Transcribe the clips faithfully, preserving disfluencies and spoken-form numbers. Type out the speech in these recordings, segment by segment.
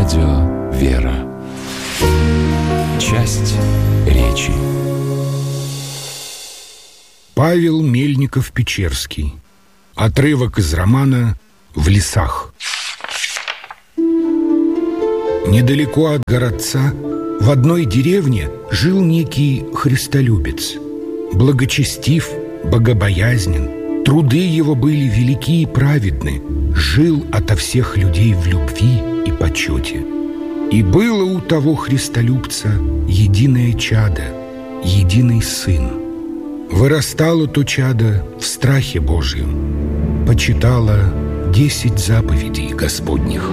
Радио «Вера». Часть речи. Павел Мельников-Печерский. Отрывок из романа «В лесах». Недалеко от городца, в одной деревне, жил некий христолюбец. Благочестив, богобоязнен, труды его были велики и праведны, жил ото всех людей в любви и почете. И было у того христолюбца единое чадо, единый сын. Вырастало то чадо в страхе Божьем, почитало десять заповедей Господних.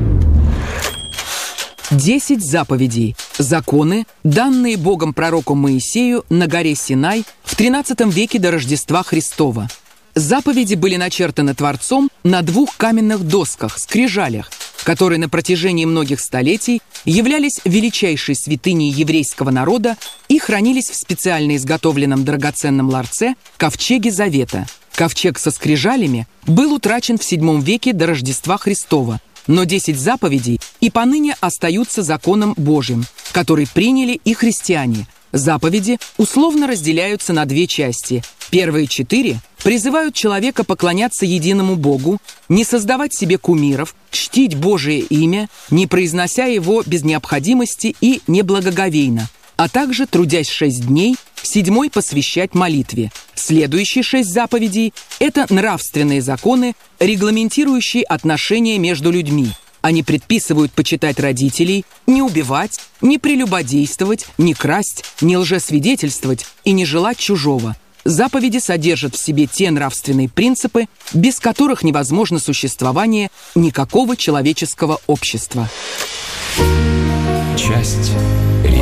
Десять заповедей – законы, данные Богом пророку Моисею на горе Синай в тринадцатом веке до Рождества Христова. Заповеди были начертаны Творцом на двух каменных досках – скрижалях, которые на протяжении многих столетий являлись величайшей святыней еврейского народа и хранились в специально изготовленном драгоценном ларце – ковчеге Завета. Ковчег со скрижалями был утрачен в седьмом веке до Рождества Христова, но десять заповедей и поныне остаются законом Божьим, который приняли и христиане. Заповеди условно разделяются на две части. Первые четыре призывают человека поклоняться единому Богу, не создавать себе кумиров, чтить Божие имя, не произнося его без необходимости и неблагоговейно, а также, трудясь шесть дней, седьмой посвящать молитве. Следующие шесть заповедей – это нравственные законы, регламентирующие отношения между людьми. Они предписывают почитать родителей, не убивать, не прелюбодействовать, не красть, не лжесвидетельствовать и не желать чужого. Заповеди содержат в себе те нравственные принципы, без которых невозможно существование никакого человеческого общества. Часть речи.